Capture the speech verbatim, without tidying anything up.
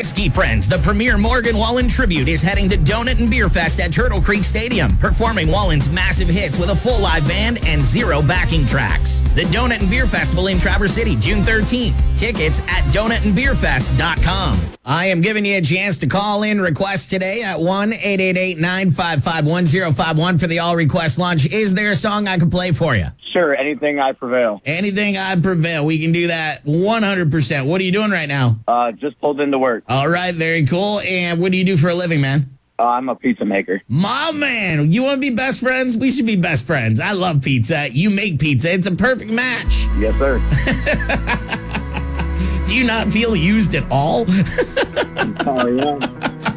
Whiskey Friends, the premier Morgan Wallen tribute, is heading to Donut and Beer Fest at Turtle Creek Stadium, performing Wallen's massive hits with a full live band and zero backing tracks. The Donut and Beer Festival in Traverse City, June thirteenth. Tickets at donut and beer fest dot com. I am giving you a chance to call in requests today at one eight eight eight, nine five five, one zero five one for the All Request Lunch. Is there a song I can play for you? Sure, Anything I Prevail. Anything I Prevail. We can do that one hundred percent. What are you doing right now? Uh, just pulled into work. All right, very cool. And what do you do for a living, man? Uh, I'm a pizza maker. My man, you want to be best friends? We should be best friends. I love pizza. You make pizza. It's a perfect match. Yes, sir. Do you not feel used at all? Oh, yeah.